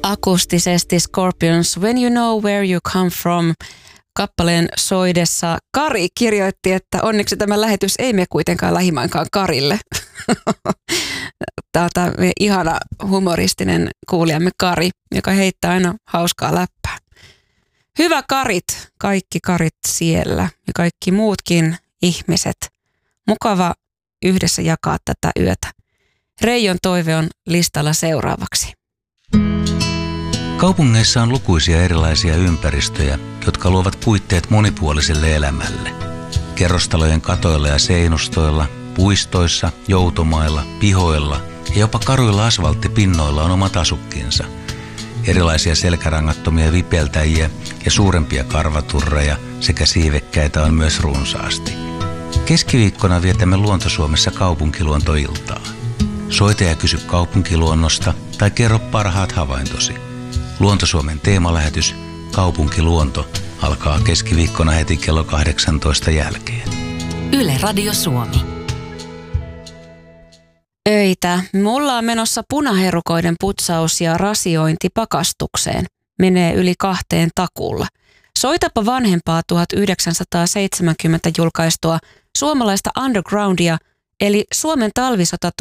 Akustisesti Scorpions When You Know Where You Come From kappaleen soidessa Kari kirjoitti, että onneksi tämä lähetys ei mene kuitenkaan lähimainkaan Karille. Tämä on ihana humoristinen kuulijamme Kari, joka heittää aina hauskaa läppää. Hyvä Karit, kaikki Karit siellä ja kaikki muutkin ihmiset. Mukava yhdessä jakaa tätä yötä. Reijon toive on listalla seuraavaksi. Kaupungeissa on lukuisia erilaisia ympäristöjä, jotka luovat puitteet monipuoliselle elämälle. Kerrostalojen katoilla ja seinustoilla, puistoissa, joutomailla, pihoilla ja jopa karuilla asfalttipinnoilla on omat asukkinsa. Erilaisia selkärangattomia vipeltäjiä ja suurempia karvaturreja sekä siivekkäitä on myös runsaasti. Keskiviikkona vietämme Luonto-Suomessa kaupunkiluontoiltaa. Soita ja kysy kaupunkiluonnosta tai kerro parhaat havaintosi. Luonto-Suomen teemalähetys Kaupunkiluonto alkaa keskiviikkona heti kello 18 jälkeen. Yle Radio Suomi. Öitä. Mulla on menossa punaherukoiden putsaus ja rasiointi pakastukseen. Menee yli 2 takuulla. Soitapa vanhempaa 1970 julkaistua suomalaista undergroundia, eli Suomen talvisota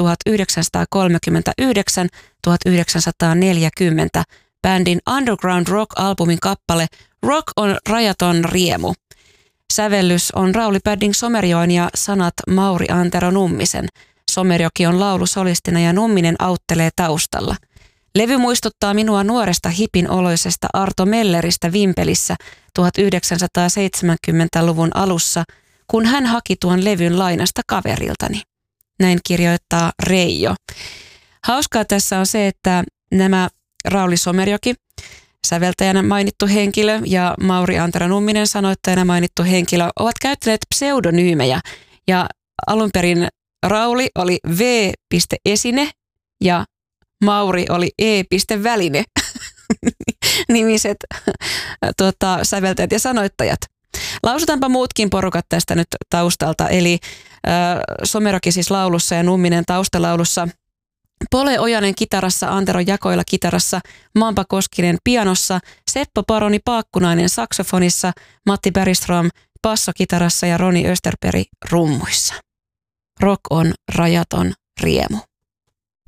1939-1940, bändin Underground Rock-albumin kappale Rock on rajaton riemu. Sävellys on Rauli Padding Somerjoen ja sanat Mauri Antero Nummisen. Somerjoki on laulusolistina ja Numminen auttelee taustalla. Levy muistuttaa minua nuoresta hipin oloisesta Arto Melleristä Vimpelissä 1970-luvun alussa, kun hän haki tuon levyn lainasta kaveriltani. Näin kirjoittaa Reijo. Hauskaa tässä on se, että nämä Rauli Somerjoki, säveltäjänä mainittu henkilö, ja Mauri Antero Numminen, sanoittajana mainittu henkilö, ovat käyttäneet pseudonyymejä. Ja alun perin Rauli oli V.Esine ja Mauri oli E.Väline nimiset säveltäjät ja sanoittajat. Lausutaanpa muutkin porukat tästä nyt taustalta, eli Somerjoki siis laulussa ja Numminen taustalaulussa, Pole Ojanen kitarassa, Antero Jakoila kitarassa, Mampa Koskinen pianossa, Seppo Paroni Paakkunainen saksofonissa, Matti Bergström bassokitarassa ja Roni Österberg rummuissa. Rock on rajaton riemu.